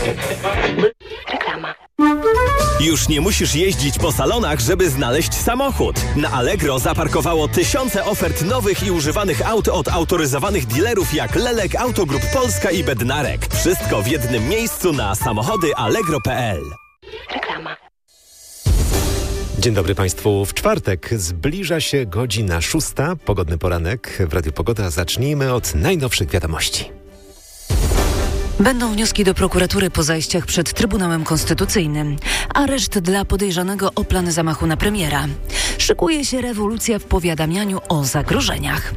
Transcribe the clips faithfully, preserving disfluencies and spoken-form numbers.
Reklama. Już nie musisz jeździć po salonach, żeby znaleźć samochód. Na Allegro zaparkowało tysiące ofert nowych i używanych aut od autoryzowanych dealerów jak Lelek, Autogrup Polska i Bednarek. Wszystko w jednym miejscu na samochody allegro kropka p l. Reklama. Dzień dobry Państwu. W czwartek zbliża się godzina szósta. Pogodny poranek w Radiu Pogoda. Zacznijmy od najnowszych wiadomości. Będą wnioski do prokuratury po zajściach przed Trybunałem Konstytucyjnym. Areszt dla podejrzanego o plany zamachu na premiera. Szykuje się rewolucja w powiadamianiu o zagrożeniach.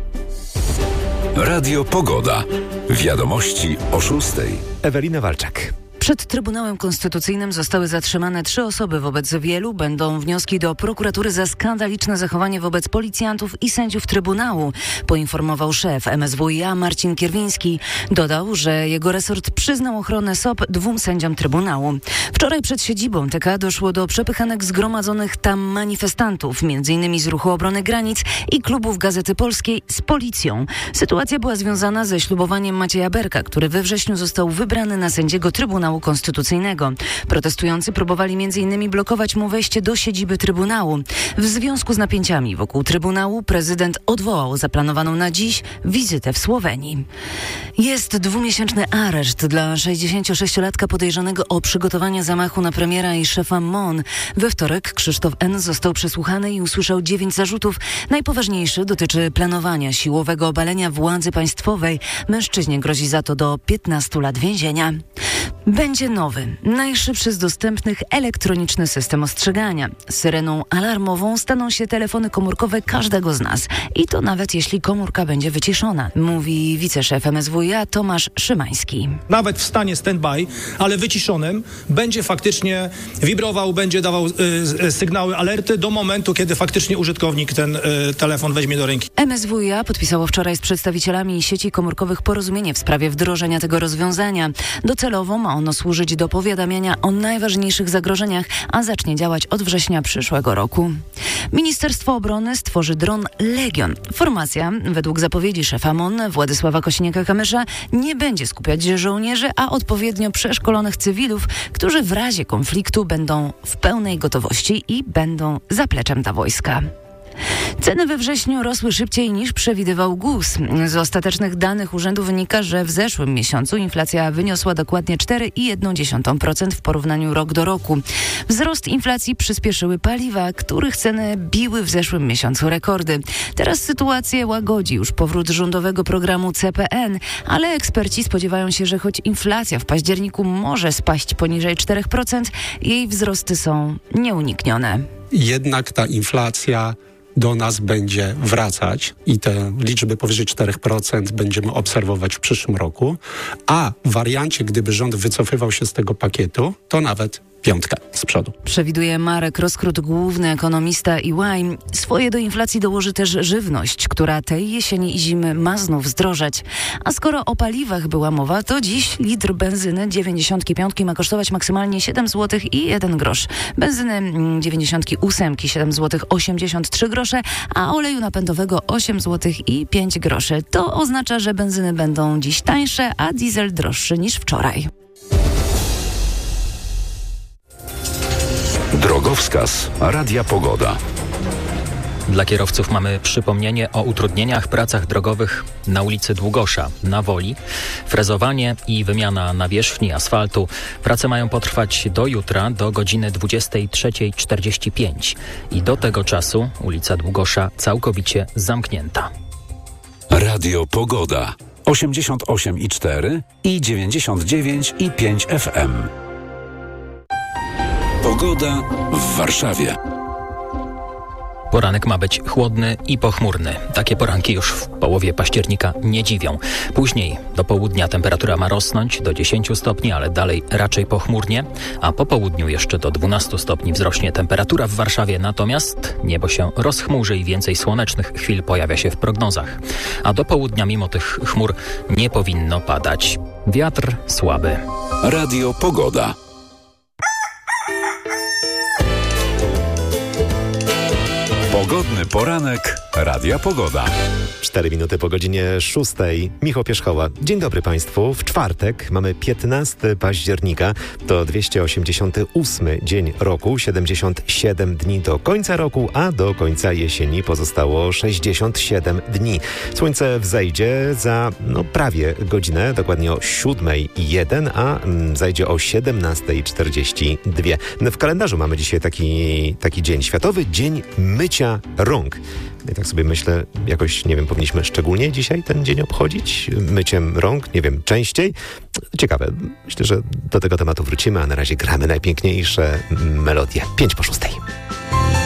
Radio Pogoda. Wiadomości o szóstej. Ewelina Walczak. Przed Trybunałem Konstytucyjnym zostały zatrzymane trzy osoby. Wobec wielu będą wnioski do prokuratury za skandaliczne zachowanie wobec policjantów i sędziów Trybunału, poinformował szef M S W i A Marcin Kierwiński. Dodał, że jego resort przyznał ochronę S O P dwóm sędziom Trybunału. Wczoraj przed siedzibą T K doszło do przepychanek zgromadzonych tam manifestantów, między innymi z Ruchu Obrony Granic i klubów Gazety Polskiej z policją. Sytuacja była związana ze ślubowaniem Macieja Berka, który we wrześniu został wybrany na sędziego Trybunału Konstytucyjnego. Protestujący próbowali między innymi blokować mu wejście do siedziby Trybunału. W związku z napięciami wokół Trybunału prezydent odwołał zaplanowaną na dziś wizytę w Słowenii. Jest dwumiesięczny areszt dla sześćdziesięciosześciolatka podejrzanego o przygotowanie zamachu na premiera i szefa M O N. We wtorek Krzysztof N. został przesłuchany i usłyszał dziewięć zarzutów. Najpoważniejszy dotyczy planowania siłowego obalenia władzy państwowej. Mężczyźnie grozi za to do piętnastu lat więzienia. Będzie nowy, najszybszy z dostępnych elektroniczny system ostrzegania. Syreną alarmową staną się telefony komórkowe każdego z nas. I to nawet jeśli komórka będzie wyciszona, mówi wiceszef M S W i A Tomasz Szymański. Nawet w stanie stand-by, ale wyciszonym, będzie faktycznie wibrował, będzie dawał y, sygnały, alerty do momentu, kiedy faktycznie użytkownik ten y, telefon weźmie do ręki. M S W i A podpisało wczoraj z przedstawicielami sieci komórkowych porozumienie w sprawie wdrożenia tego rozwiązania. Docelowo ma ono służyć do powiadamiania o najważniejszych zagrożeniach, a zacznie działać od września przyszłego roku. Ministerstwo Obrony stworzy dron Legion. Formacja, według zapowiedzi szefa M O N Władysława Kosiniaka-Kamysza, nie będzie skupiać żołnierzy, a odpowiednio przeszkolonych cywilów, którzy w razie konfliktu będą w pełnej gotowości i będą zapleczem dla wojska. Ceny we wrześniu rosły szybciej niż przewidywał G U S. Z ostatecznych danych urzędu wynika, że w zeszłym miesiącu inflacja wyniosła dokładnie cztery przecinek jedna procent w porównaniu rok do roku. Wzrost inflacji przyspieszyły paliwa, których ceny biły w zeszłym miesiącu rekordy. Teraz sytuację łagodzi już powrót rządowego programu C P N, ale eksperci spodziewają się, że choć inflacja w październiku może spaść poniżej cztery procent, jej wzrosty są nieuniknione. Jednak ta inflacja do nas będzie wracać i te liczby powyżej cztery procent będziemy obserwować w przyszłym roku, a w wariancie, gdyby rząd wycofywał się z tego pakietu, to nawet piątka z przodu. Przewiduje Marek Roskrót, główny ekonomista E Y. Swoje do inflacji dołoży też żywność, która tej jesieni i zimy ma znów zdrożeć. A skoro o paliwach była mowa, to dziś litr benzyny dziewięćdziesiątki piątki ma kosztować maksymalnie siedem złotych i jeden grosz. Benzyny dziewięćdziesiątki ósemki siedem złotych osiemdziesiąt trzy grosze, a oleju napędowego osiem złotych i pięć groszy. To oznacza, że benzyny będą dziś tańsze, a diesel droższy niż wczoraj. Drogowskaz Radia Pogoda. Dla kierowców mamy przypomnienie o utrudnieniach, pracach drogowych na ulicy Długosza, na Woli. Frezowanie i wymiana nawierzchni asfaltu. Prace mają potrwać do jutra, do godziny dwudziestej trzeciej czterdzieści pięć. I do tego czasu ulica Długosza całkowicie zamknięta. Radio Pogoda. osiemdziesiąt osiem i cztery i dziewięćdziesiąt dziewięć i pięć F M. Pogoda w Warszawie. Poranek ma być chłodny i pochmurny. Takie poranki już w połowie października nie dziwią. Później do południa temperatura ma rosnąć do dziesięciu stopni, ale dalej raczej pochmurnie, a po południu jeszcze do dwunastu stopni wzrośnie temperatura w Warszawie, natomiast niebo się rozchmurzy i więcej słonecznych chwil pojawia się w prognozach. A do południa mimo tych chmur nie powinno padać. Wiatr słaby. Radio Pogoda. Pogodny poranek Radia Pogoda. Cztery minuty po godzinie szóstej. Michał Pierzchoła. Dzień dobry Państwu. W czwartek mamy piętnastego października. To dwieście osiemdziesiąty ósmy dzień roku. siedemdziesiąt siedem dni do końca roku, a do końca jesieni pozostało sześćdziesiąt siedem dni. Słońce wzejdzie za no, prawie godzinę, dokładnie o siódmej jeden, a mm, zajdzie o siedemnastej czterdzieści dwa. W kalendarzu mamy dzisiaj taki, taki dzień. Światowy Dzień Mycia Rąk. I tak sobie myślę, jakoś, nie wiem, powinniśmy szczególnie dzisiaj ten dzień obchodzić? Myciem rąk, nie wiem, częściej? Ciekawe. Myślę, że do tego tematu wrócimy, a na razie gramy najpiękniejsze melodie. Pięć po szóstej.